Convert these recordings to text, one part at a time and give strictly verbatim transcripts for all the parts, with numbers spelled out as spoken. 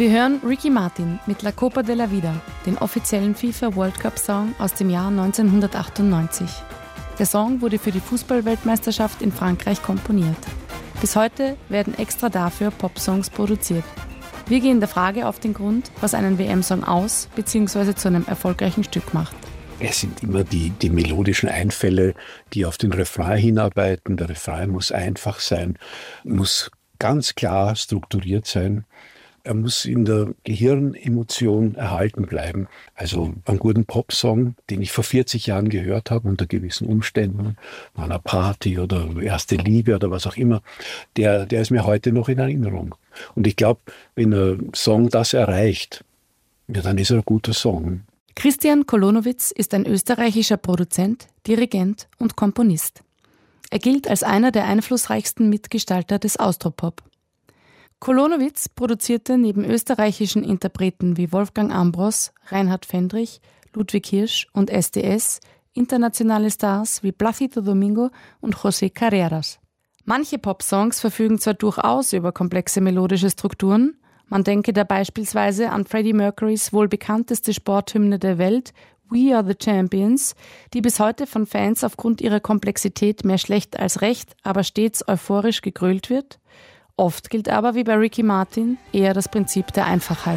Wir hören Ricky Martin mit La Copa de la Vida, den offiziellen FIFA World Cup Song aus dem Jahr neunzehnhundertachtundneunzig. Der Song wurde für die Fußball-Weltmeisterschaft in Frankreich komponiert. Bis heute werden extra dafür Popsongs produziert. Wir gehen der Frage auf den Grund, was einen W M-Song aus bzw. zu einem erfolgreichen Stück macht. Es sind immer die, die melodischen Einfälle, die auf den Refrain hinarbeiten. Der Refrain muss einfach sein, muss ganz klar strukturiert sein. Er muss in der Gehirnemotion erhalten bleiben. Also einen guten Popsong, den ich vor vierzig Jahren gehört habe, unter gewissen Umständen, bei einer Party oder erste Liebe oder was auch immer, der, der ist mir heute noch in Erinnerung. Und ich glaube, wenn ein Song das erreicht, ja, dann ist er ein guter Song. Christian Kolonowitz ist ein österreichischer Produzent, Dirigent und Komponist. Er gilt als einer der einflussreichsten Mitgestalter des Austropop. Kolonowitz produzierte neben österreichischen Interpreten wie Wolfgang Ambros, Reinhard Fendrich, Ludwig Hirsch und S D S internationale Stars wie Plácido Domingo und José Carreras. Manche Popsongs verfügen zwar durchaus über komplexe melodische Strukturen, man denke da beispielsweise an Freddie Mercurys wohl bekannteste Sporthymne der Welt, We Are the Champions, die bis heute von Fans aufgrund ihrer Komplexität mehr schlecht als recht, aber stets euphorisch gegrölt wird. Oft gilt aber, wie bei Ricky Martin, eher das Prinzip der Einfachheit.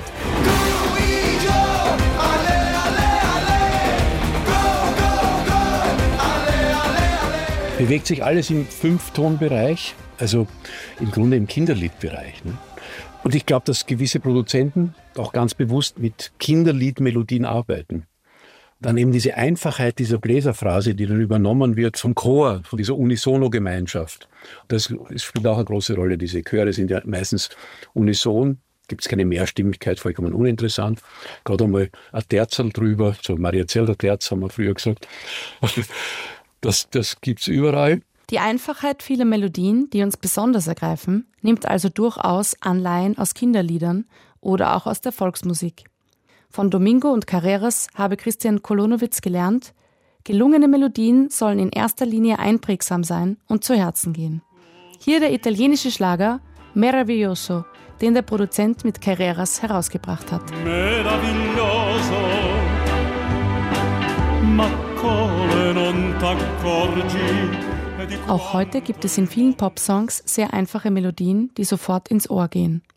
Bewegt sich alles im Fünftonbereich, also im Grunde im Kinderliedbereich. Ne? Und ich glaube, dass gewisse Produzenten auch ganz bewusst mit Kinderliedmelodien arbeiten. Dann eben diese Einfachheit dieser Bläserphrase, die dann übernommen wird vom Chor, von dieser Unisono-Gemeinschaft. Das spielt auch eine große Rolle. Diese Chöre sind ja meistens unison. Gibt es keine Mehrstimmigkeit, vollkommen uninteressant. Gerade einmal ein Terzerl drüber, so Mariazelder Terz haben wir früher gesagt. Das, das gibt es überall. Die Einfachheit vieler Melodien, die uns besonders ergreifen, nimmt also durchaus Anleihen aus Kinderliedern oder auch aus der Volksmusik. Von Domingo und Carreras habe Christian Kolonowitz gelernt, gelungene Melodien sollen in erster Linie einprägsam sein und zu Herzen gehen. Hier der italienische Schlager Meraviglioso, den der Produzent mit Carreras herausgebracht hat. Meraviglioso, ma come non t'accorgi. Auch heute gibt es in vielen Popsongs sehr einfache Melodien, die sofort ins Ohr gehen.